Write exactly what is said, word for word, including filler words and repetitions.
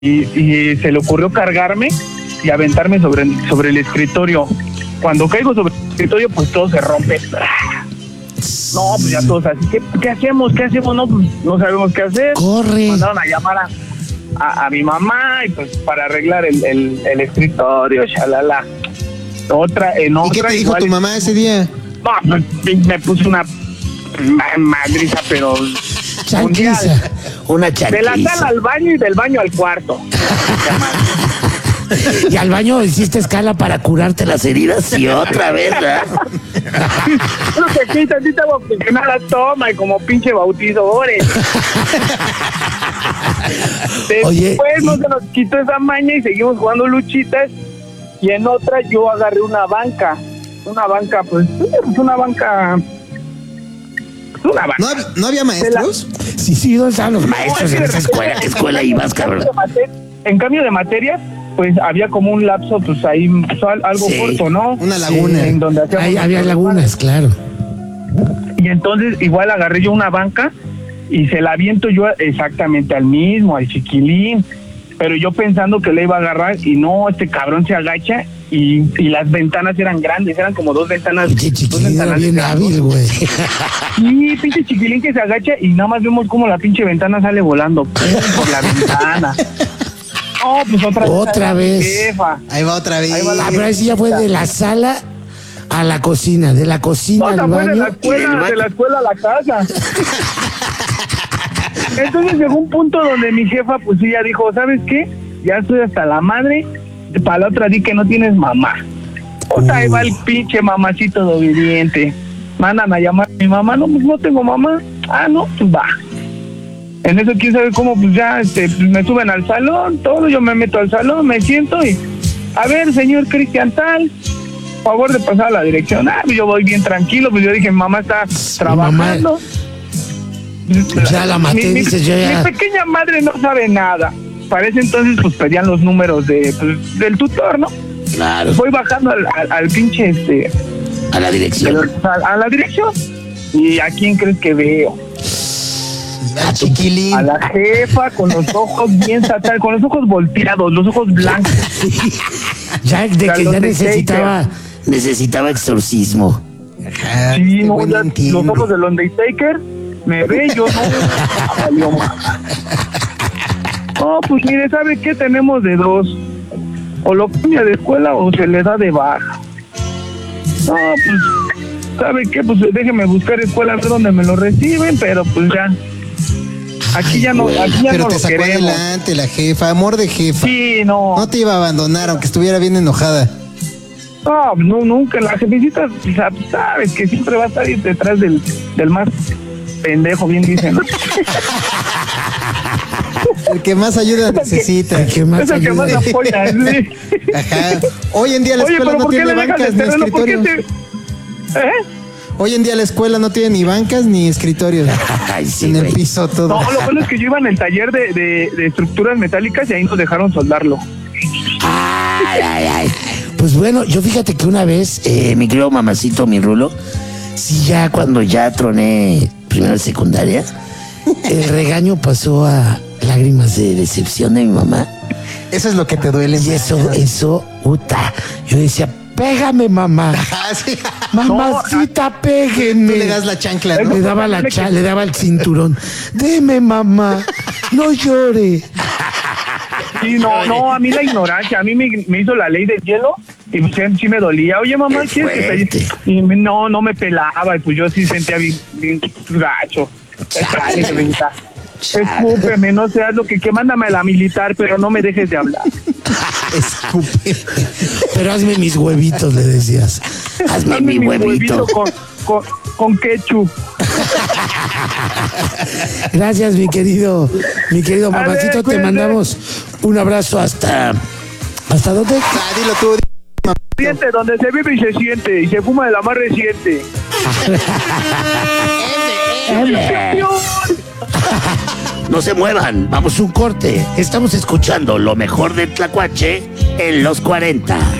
y, y se le ocurrió cargarme y aventarme sobre, sobre el escritorio. Cuando caigo sobre el escritorio, pues todo se rompe. No, pues ya todos así, ¿qué, qué hacemos? ¿Qué hacemos? No, pues no sabemos qué hacer. Corre. Mandaron a llamar a, a, a mi mamá y pues para arreglar el, el, el escritorio, shalala. Otra, en otra. ¿Y qué te dijo igual, tu mamá ese día? No, me, me puso una ma- madriza, pero Chanquiza. Una de la chanquiza. sala al baño y del baño al cuarto. Y al baño hiciste escala para curarte las heridas y otra vez, ¿verdad? Creo que aquí tantita agua oxigenada toma y como pinche bautizadores. Oye, Después y- no se nos quitó esa maña y seguimos jugando luchitas. Y en otra yo agarré una banca. Una banca, pues, pues una banca. Una banca. ¿No, hab- ¿no había maestros? Sí, sí, ¿dónde estaban los maestros es en que esa de escuela? ¿Qué escuela ibas, cabrón? En cambio de materias, pues había como un lapso, pues ahí, pues, al- algo Sí. corto, ¿no? Una laguna. En donde hacíamos Ahí había lagunas, claro. Y entonces igual agarré yo una banca y se la aviento yo exactamente al mismo, al chiquilín. Pero yo pensando que le iba a agarrar y no, este cabrón se agacha y, y las ventanas eran grandes, eran como dos ventanas. Pinche dos chiquilín era ventanas bien grandes. hábil, güey. Sí, pinche chiquilín que se agacha y nada más vemos como la pinche ventana sale volando por la ventana. No, pues otra vez. Otra ahí va mi vez. jefa. Ahí va otra vez. Ahí va la- Ah, pero ahí sí ya fue de la sala a la cocina, de la cocina No, al se fue de baño la y del escuela, de baño. la escuela a la casa. Entonces llegó un punto donde mi jefa, pues sí, ya dijo, ¿sabes qué? Ya estoy hasta la madre, para la otra di que no tienes mamá. Otra, ahí va el pinche mamacito de obediente. Mandan a llamar a mi mamá, no, pues no tengo mamá. Ah, no, pues va. En eso, quién sabe cómo, pues ya, este, pues me suben al salón, todo, yo me meto al salón, me siento y, a ver, señor Cristian Tal, favor de pasar a la dirección. Ah, pues yo voy bien tranquilo, pues yo dije, mi mamá está trabajando. Ya la maté, Mi- mi- dices, yo ya- Mi pequeña madre no sabe nada. Para ese entonces, pues pedían los números de pues, del tutor, ¿no? Claro, Voy bajando al, al, al pinche, este, a la dirección. a, a la dirección. ¿Y a quién crees que veo? Al chiquilín. A la jefa con los ojos bien satal, con los ojos volteados, los ojos blancos. Ya de que Carlos ya de necesitaba, necesitaba exorcismo. Ajá, Sí, este no, güey ya, no entiende. los ojos del Undertaker, me ve, yo no. Valió más. No, pues mire, ¿sabe qué? Tenemos de dos. O lo cambia de escuela o se le da de baja. No, pues, ¿sabe qué? Pues déjeme buscar escuela a ver dónde me lo reciben, pero pues ya. Aquí ya no, aquí ya Pero no te lo sacó queremos. adelante la jefa, amor de jefa. Sí, no. No te iba a abandonar, aunque estuviera bien enojada. No, no, nunca. La jefecita, pues, sabes que siempre va a estar ahí detrás del, del más pendejo, bien dicen, ¿no? El que más ayuda necesita. El que más Es el que más ayuda. apoya, sí. Ajá. Hoy en día la Oye, escuela pero no ¿por qué tiene le dejas bancas el ni terreno? ¿Por qué escritorios. te...? ¿Eh? Hoy en día la escuela no tiene ni bancas ni escritorios. Ay, sí, En el güey. piso todo. No, lo bueno es que yo iba en el taller de, de, de estructuras metálicas y ahí nos dejaron soldarlo. Ay, ay, ay. Pues bueno, yo fíjate que una vez, eh, mi querido mamacito, mi rulo, sí, ya cuando ya troné primero de secundaria, el regaño pasó a lágrimas de decepción de mi mamá. Eso es lo que te duele. Y eso, eso, puta. Yo decía, pégame, mamá. Ah, sí. Mamacita, Tú péguenme. le das la chancla, ¿no? Le daba la cha, le daba el cinturón. Deme, mamá. No llore. Sí, no, no, a mí la ignorancia, a mí me, me hizo la ley del hielo y pues sí, sí me dolía. Oye, mamá, Qué ¿quieres que te fuerte. Y me- no, no me pelaba y pues yo sí sentía bien, bien gacho. Chale, jefecita. Escúpeme, no seas lo que, que mándame a la militar, pero no me dejes de hablar. Escupe. Pero hazme mis huevitos, le decías. Hazme Dame mi huevito. con, con, con ketchup. Gracias, mi querido, mi querido A ver, mamacito. Te cuídate. mandamos un abrazo hasta. ¿Hasta dónde? Ah, dilo tú. Siente, donde se vive y se siente, y se fuma de la más reciente. No se muevan, vamos un corte. Estamos escuchando lo mejor de Tlacuache en los cuarenta.